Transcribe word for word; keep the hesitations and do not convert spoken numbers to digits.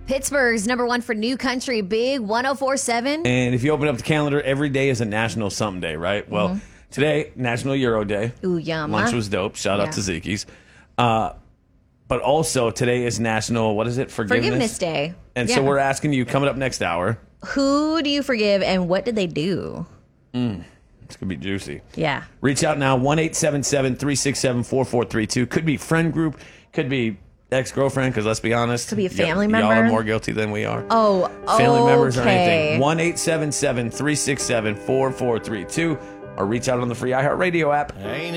Pittsburgh's number one for new country, Big one oh four point seven. And if you open up the calendar, every day is a national something day, right? Well, mm-hmm. today, National Euro Day. Ooh, yum. Lunch was dope. Shout out yeah. to Zeke's. Uh, but also, today is National, what is it? Forgiveness, Forgiveness Day. And yeah. so we're asking you, coming up next hour. Who do you forgive and what did they do? Mm, it's going to be juicy. Yeah. Reach out now, one eight seven seven, three six seven, four four three two. Could be friend group, could be ex-girlfriend, because let's be honest. Could be a family y- member. Y'all are more guilty than we are. Oh, Family okay. members or anything. one eight seven seven, three six seven, four four three two. Or reach out on the free iHeartRadio app.